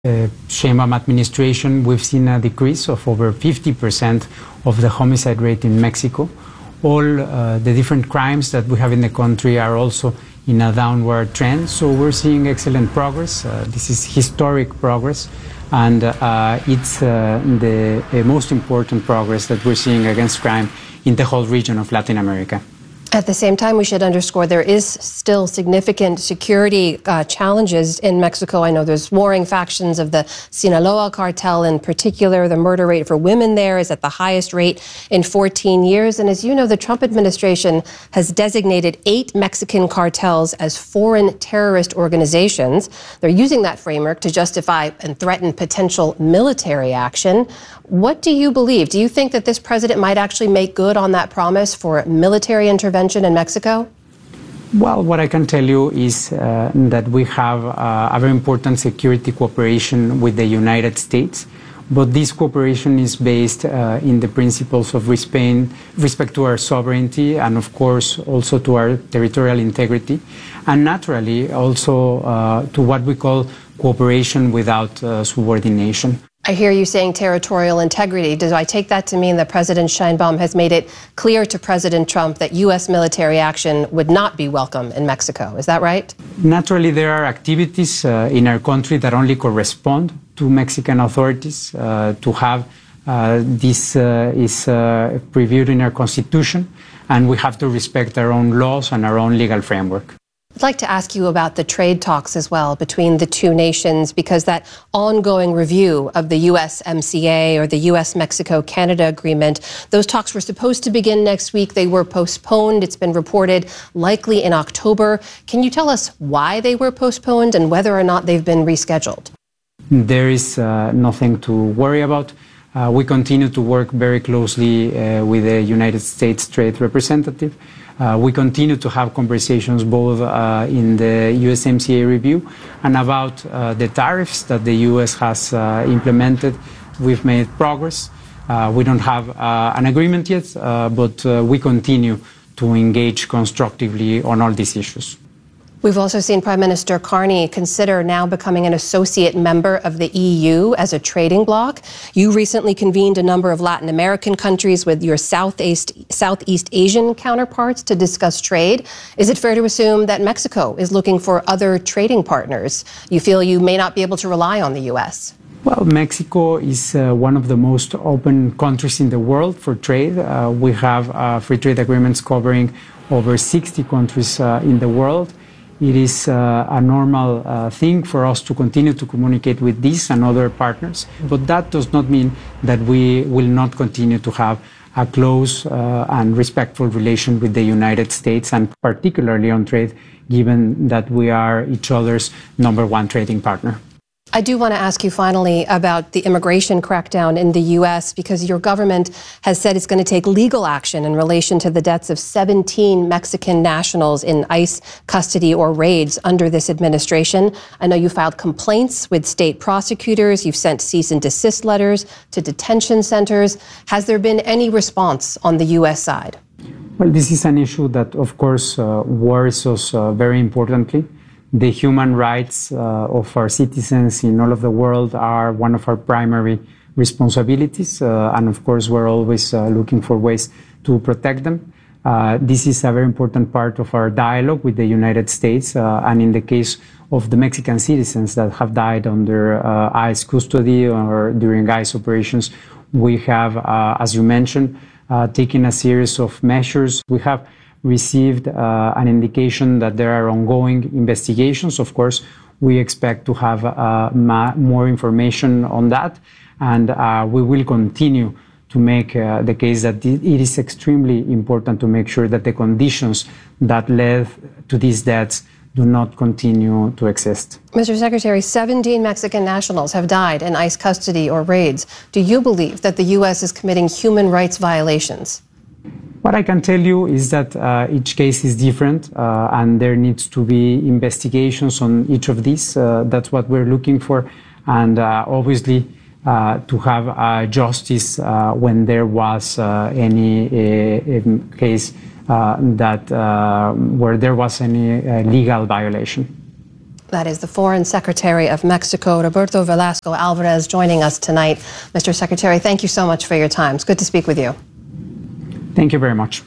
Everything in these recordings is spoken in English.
Sheinbaum administration, we've seen a decrease of over 50% of the homicide rate in Mexico. All the different crimes that we have in the country are also in a downward trend. So we're seeing excellent progress. This is historic progress, and it's the most important progress that we're seeing against crime in the whole region of Latin America. At the same time, we should underscore there is still significant security challenges in Mexico. I know there's warring factions of the Sinaloa cartel in particular. The murder rate for women there is at the highest rate in 14 years. And as you know, the Trump administration has designated 8 Mexican cartels as foreign terrorist organizations. They're using that framework to justify and threaten potential military action. What do you believe? Do you think that this president might actually make good on that promise for military intervention in Mexico? Well, what I can tell you is that we have a very important security cooperation with the United States, but this cooperation is based in the principles of respect to our sovereignty and, of course, also to our territorial integrity, and naturally also to what we call cooperation without subordination. I hear you saying territorial integrity. Do I take that to mean that President Sheinbaum has made it clear to President Trump that U.S. military action would not be welcome in Mexico? Is that right? Naturally, there are activities in our country that only correspond to Mexican authorities. To have this is previewed in our Constitution, and we have to respect our own laws and our own legal framework. I'd like to ask you about the trade talks as well between the two nations, because that ongoing review of the USMCA or the US-Mexico-Canada agreement, those talks were supposed to begin next week. They were postponed. It's been reported likely in October. Can you tell us why they were postponed and whether or not they've been rescheduled? There is nothing to worry about. We continue to work very closely with the United States Trade Representative. We continue to have conversations both in the USMCA review and about the tariffs that the U.S. has implemented. We've made progress. We don't have an agreement yet, but we continue to engage constructively on all these issues. We've also seen Prime Minister Carney consider now becoming an associate member of the EU as a trading bloc. You recently convened a number of Latin American countries with your Southeast Asian counterparts to discuss trade. Is it fair to assume that Mexico is looking for other trading partners? You feel you may not be able to rely on the U.S.? Well, Mexico is one of the most open countries in the world for trade. We have free trade agreements covering over 60 countries in the world. It is a normal thing for us to continue to communicate with these and other partners, but that does not mean that we will not continue to have a close and respectful relation with the United States, and particularly on trade, given that we are each other's #1 trading partner. I do want to ask you finally about the immigration crackdown in the U.S., because your government has said it's going to take legal action in relation to the deaths of 17 Mexican nationals in ICE custody or raids under this administration. I know you filed complaints with state prosecutors. You've sent cease and desist letters to detention centers. Has there been any response on the U.S. side? Well, this is an issue that, of course, worries us very importantly. The human rights of our citizens in all of the world are one of our primary responsibilities, and of course we're always looking for ways to protect them. This is a very important part of our dialogue with the United States, and in the case of the Mexican citizens that have died under ICE custody or during ICE operations, we have, as you mentioned, taken a series of measures. We have received an indication that there are ongoing investigations. Of course, we expect to have more information on that, and we will continue to make the case that it is extremely important to make sure that the conditions that led to these deaths do not continue to exist. Mr. Secretary, 17 Mexican nationals have died in ICE custody or raids. Do you believe that the U.S. is committing human rights violations? What I can tell you is that each case is different, and there needs to be investigations on each of these. That's what we're looking for, and obviously to have justice when there was any case where there was any legal violation. That is the Foreign Secretary of Mexico, Roberto Velasco Alvarez, joining us tonight. Mr. Secretary, thank you so much for your time. It's good to speak with you. Thank you very much.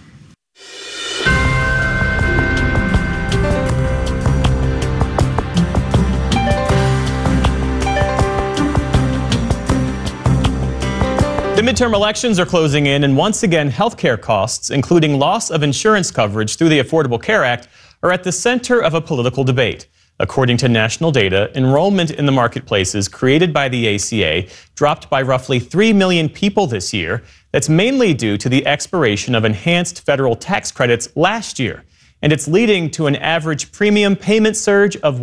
The midterm elections are closing in, and once again, healthcare costs, including loss of insurance coverage through the Affordable Care Act, are at the center of a political debate. According to national data, enrollment in the marketplaces created by the ACA dropped by roughly 3 million people this year. That's mainly due to the expiration of enhanced federal tax credits last year. And it's leading to an average premium payment surge of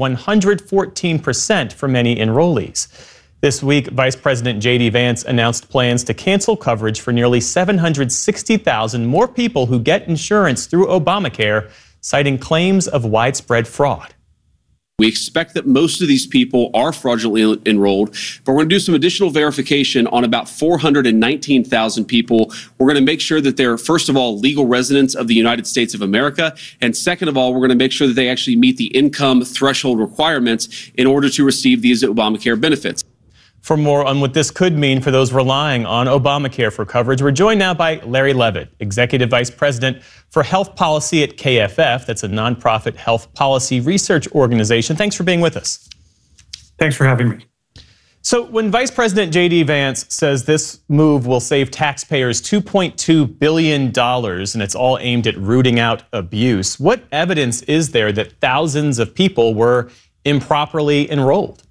114% for many enrollees. This week, Vice President J.D. Vance announced plans to cancel coverage for nearly 760,000 more people who get insurance through Obamacare, citing claims of widespread fraud. We expect that most of these people are fraudulently enrolled, but we're going to do some additional verification on about 419,000 people. We're going to make sure that they're, first of all, legal residents of the United States of America. And second of all, we're going to make sure that they actually meet the income threshold requirements in order to receive these Obamacare benefits. For more on what this could mean for those relying on Obamacare for coverage, we're joined now by Larry Levitt, Executive Vice President for Health Policy at KFF. That's a nonprofit health policy research organization. Thanks for being with us. Thanks for having me. So when Vice President J.D. Vance says this move will save taxpayers $2.2 billion and it's all aimed at rooting out abuse, what evidence is there that thousands of people were improperly enrolled?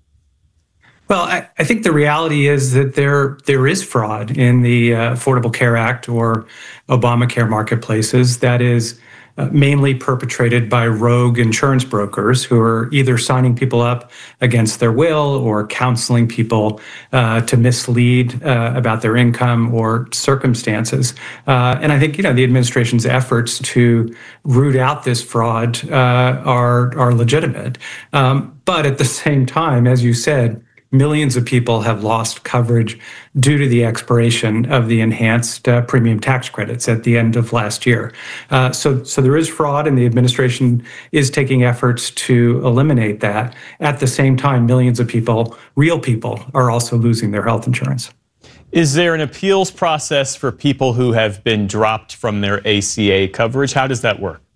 Well, I think the reality is that there is fraud in the Affordable Care Act or Obamacare marketplaces that is mainly perpetrated by rogue insurance brokers who are either signing people up against their will or counseling people to mislead about their income or circumstances. And I think, the administration's efforts to root out this fraud are legitimate. But at the same time, as you said, millions of people have lost coverage due to the expiration of the enhanced premium tax credits at the end of last year. So there is fraud, and the administration is taking efforts to eliminate that. At the same time, millions of people, real people, are also losing their health insurance. Is there an appeals process for people who have been dropped from their ACA coverage? How does that work?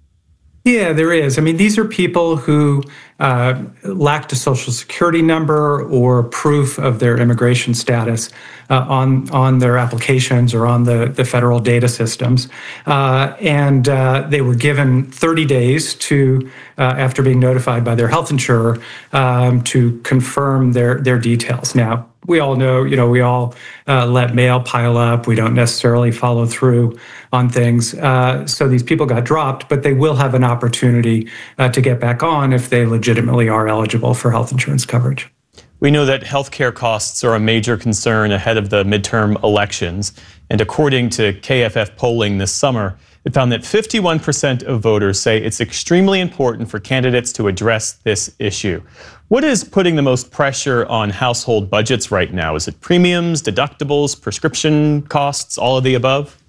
Yeah, there is. I mean, these are people who lacked a Social Security number or proof of their immigration status on their applications or on the federal data systems. And they were given 30 days to, after being notified by their health insurer, to confirm their details. Now, we all know, we all let mail pile up. We don't necessarily follow through on things. So these people got dropped, but they will have an opportunity to get back on if they legitimately are eligible for health insurance coverage. We know that healthcare costs are a major concern ahead of the midterm elections. And according to KFF polling this summer, it found that 51% of voters say it's extremely important for candidates to address this issue. What is putting the most pressure on household budgets right now? Is it premiums, deductibles, prescription costs, all of the above?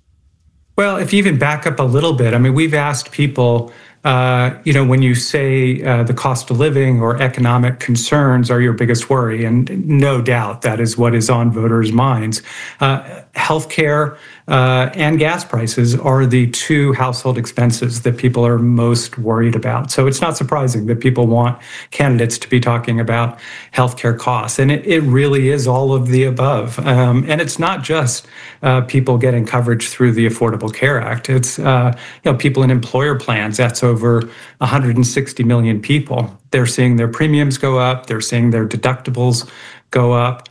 Well, if you even back up a little bit, I mean, we've asked people, when you say the cost of living or economic concerns are your biggest worry, and no doubt that is what is on voters' minds. Healthcare and gas prices are the two household expenses that people are most worried about. So it's not surprising that people want candidates to be talking about healthcare costs. And it really is all of the above. And it's not just people getting coverage through the Affordable Care Act. It's people in employer plans. That's over 160 million people. They're seeing their premiums go up. They're seeing their deductibles go up.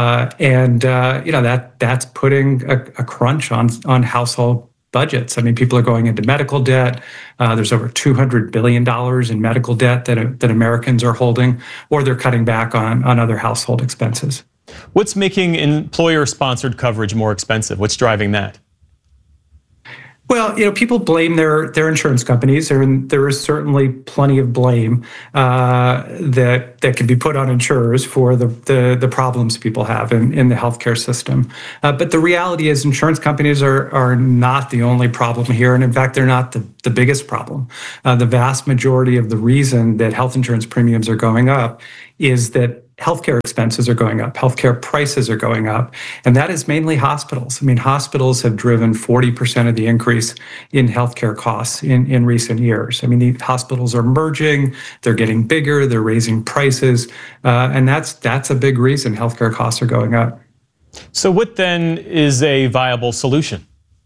That's putting a crunch on household budgets. I mean, people are going into medical debt. There's over $200 billion in medical debt that Americans are holding, or they're cutting back on other household expenses. What's making employer-sponsored coverage more expensive? What's driving that? Well, people blame their insurance companies, and there is certainly plenty of blame that can be put on insurers for the problems people have in the healthcare system. But the reality is, insurance companies are not the only problem here, and in fact, they're not the biggest problem. The vast majority of the reason that health insurance premiums are going up is that healthcare expenses are going up, healthcare prices are going up, and that is mainly hospitals. I mean, hospitals have driven 40% of the increase in healthcare costs in recent years. I mean, the hospitals are merging, they're getting bigger, they're raising prices, and that's a big reason healthcare costs are going up. So what then is a viable solution?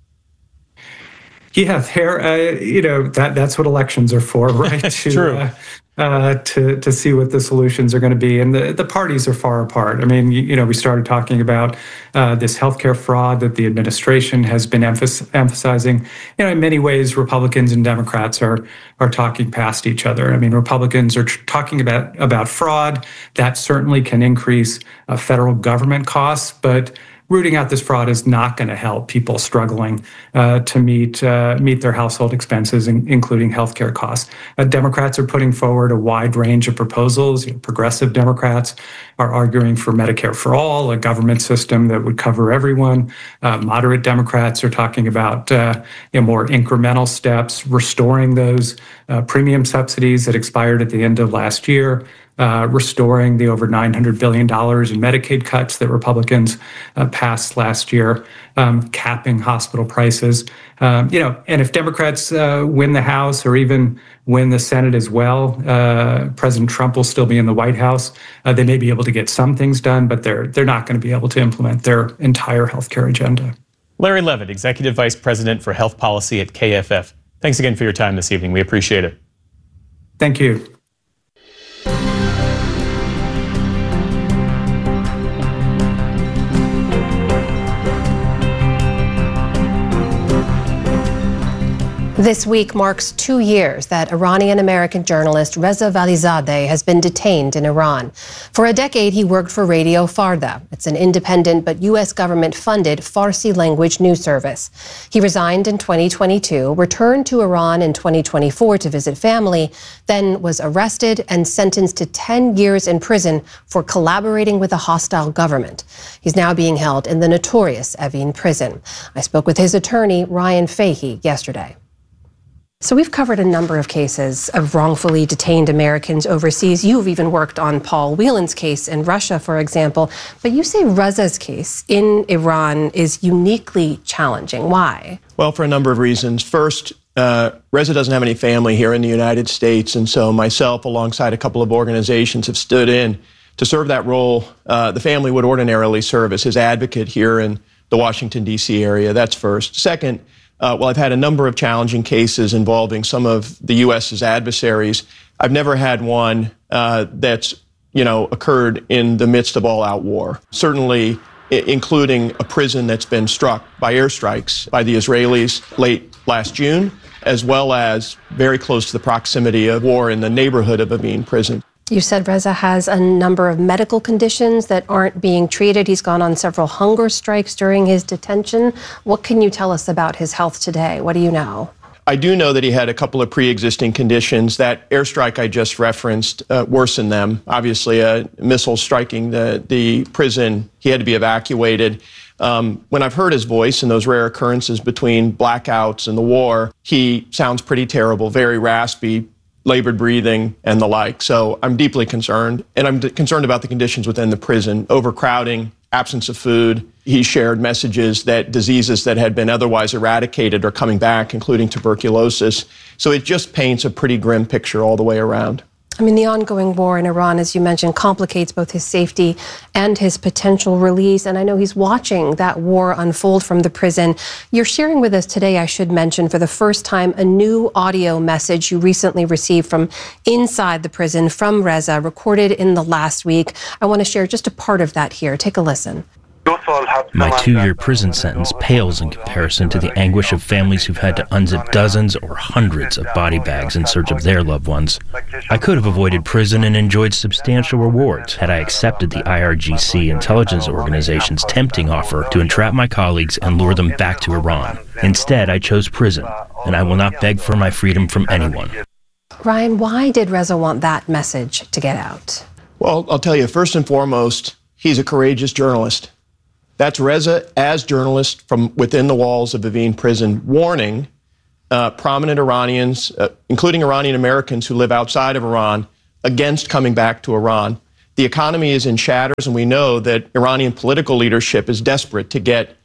Yeah, that's what elections are for, right? True. To see what the solutions are going to be. And the parties are far apart. I mean, we started talking about this healthcare fraud that the administration has been emphasizing. In many ways, Republicans and Democrats are talking past each other. I mean, Republicans are talking about fraud. That certainly can increase federal government costs, but rooting out this fraud is not going to help people struggling to meet their household expenses, including healthcare costs. Democrats are putting forward a wide range of proposals. Progressive Democrats are arguing for Medicare for all, a government system that would cover everyone. Moderate Democrats are talking about more incremental steps, restoring those premium subsidies that expired at the end of last year. Restoring the over $900 billion in Medicaid cuts that Republicans passed last year, capping hospital prices. And if Democrats win the House or even win the Senate as well, President Trump will still be in the White House. They may be able to get some things done, but they're not going to be able to implement their entire healthcare agenda. Larry Levitt, Executive Vice President for Health Policy at KFF. Thanks again for your time this evening. We appreciate it. Thank you. This week marks 2 years that Iranian-American journalist Reza Valizadeh has been detained in Iran. For a decade, he worked for Radio Farda. It's an independent but U.S. government-funded Farsi-language news service. He resigned in 2022, returned to Iran in 2024 to visit family, then was arrested and sentenced to 10 years in prison for collaborating with a hostile government. He's now being held in the notorious Evin prison. I spoke with his attorney, Ryan Fahey, yesterday. So we've covered a number of cases of wrongfully detained Americans overseas. You've even worked on Paul Whelan's case in Russia, for example. But you say Reza's case in Iran is uniquely challenging. Why? Well, for a number of reasons. First, Reza doesn't have any family here in the United States. And so myself, alongside a couple of organizations, have stood in to serve that role. The family would ordinarily serve as his advocate here in the Washington, D.C. area. That's first. Second, while I've had a number of challenging cases involving some of the U.S.'s adversaries, I've never had one that's, occurred in the midst of all-out war. Certainly, including a prison that's been struck by airstrikes by the Israelis late last June, as well as very close to the proximity of war in the neighborhood of Evin prison. You said Reza has a number of medical conditions that aren't being treated. He's gone on several hunger strikes during his detention. What can you tell us about his health today? What do you know? I do know that he had a couple of pre-existing conditions. That airstrike I just referenced worsened them. Obviously, a missile striking the prison, he had to be evacuated. When I've heard his voice in those rare occurrences between blackouts and the war, he sounds pretty terrible, very raspy, labored breathing, and the like. So I'm deeply concerned, and I'm concerned about the conditions within the prison, overcrowding, absence of food. He shared messages that diseases that had been otherwise eradicated are coming back, including tuberculosis. So it just paints a pretty grim picture all the way around. I mean, the ongoing war in Iran, as you mentioned, complicates both his safety and his potential release. And I know he's watching that war unfold from the prison. You're sharing with us today, I should mention, for the first time, a new audio message you recently received from inside the prison from Reza, recorded in the last week. I want to share just a part of that here. Take a listen. My 2-year prison sentence pales in comparison to the anguish of families who've had to unzip dozens or hundreds of body bags in search of their loved ones. I could have avoided prison and enjoyed substantial rewards had I accepted the IRGC intelligence organization's tempting offer to entrap my colleagues and lure them back to Iran. Instead, I chose prison, and I will not beg for my freedom from anyone. Ryan, why did Reza want that message to get out? Well, I'll tell you, first and foremost, he's a courageous journalist. That's Reza as journalist from within the walls of Evin prison, warning prominent Iranians, including Iranian Americans who live outside of Iran, against coming back to Iran. The economy is in shatters, and we know that Iranian political leadership is desperate to get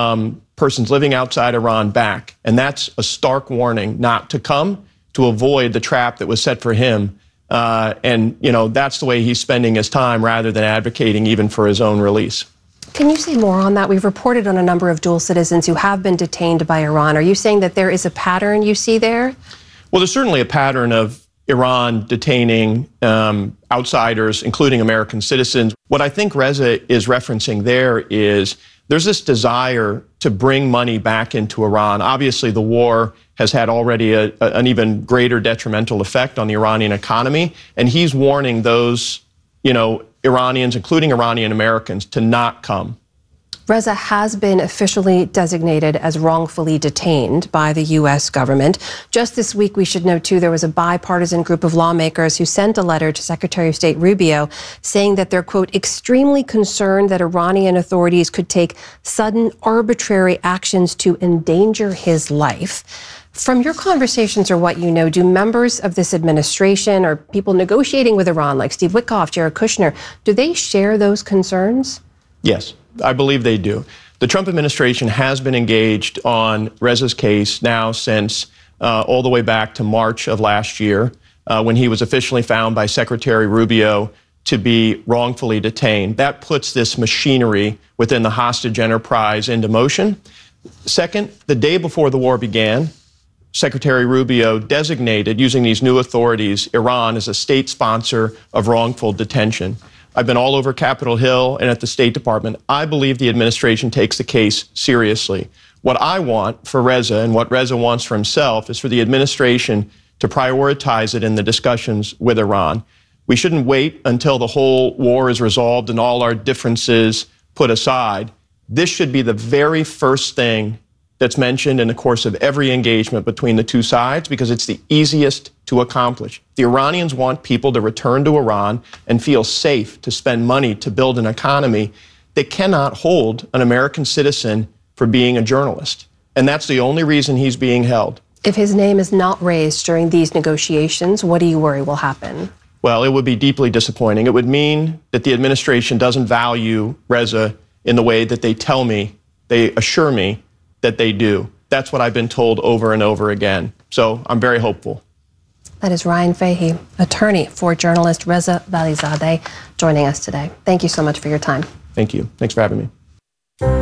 persons living outside Iran back. And that's a stark warning not to come, to avoid the trap that was set for him. And, you know, that's the way he's spending his time rather than advocating even for his own release. Can you say more on that? We've reported on a number of dual citizens who have been detained by Iran. Are you saying that there is a pattern you see there? Well, there's certainly a pattern of Iran detaining outsiders, including American citizens. What I think Reza is referencing there is there's this desire to bring money back into Iran. Obviously, the war has had already an even greater detrimental effect on the Iranian economy, and he's warning those, you know, Iranians, including Iranian Americans, to not come. Reza has been officially designated as wrongfully detained by the U.S. government. Just this week, we should note, too, there was a bipartisan group of lawmakers who sent a letter to Secretary of State Rubio saying that they're, quote, extremely concerned that Iranian authorities could take sudden, arbitrary actions to endanger his life. From your conversations or what you know, do members of this administration or people negotiating with Iran, like Steve Witkoff, Jared Kushner, do they share those concerns? Yes, I believe they do. The Trump administration has been engaged on Reza's case now since all the way back to March of last year, when he was officially found by Secretary Rubio to be wrongfully detained. That puts this machinery within the hostage enterprise into motion. Second, the day before the war began, Secretary Rubio designated, using these new authorities, Iran as a state sponsor of wrongful detention. I've been all over Capitol Hill and at the State Department. I believe the administration takes the case seriously. What I want for Reza and what Reza wants for himself is for the administration to prioritize it in the discussions with Iran. We shouldn't wait until the whole war is resolved and all our differences put aside. This should be the very first thing that's mentioned in the course of every engagement between the two sides, because it's the easiest to accomplish. The Iranians want people to return to Iran and feel safe to spend money to build an economy. They cannot hold an American citizen for being a journalist. And that's the only reason he's being held. If his name is not raised during these negotiations, what do you worry will happen? Well, it would be deeply disappointing. It would mean that the administration doesn't value Reza in the way that they tell me, they assure me that they do. That's what I've been told over and over again. So I'm very hopeful. That is Ryan Fahey, attorney for journalist Reza Valizadeh, joining us today. Thank you so much for your time. Thank you. Thanks for having me.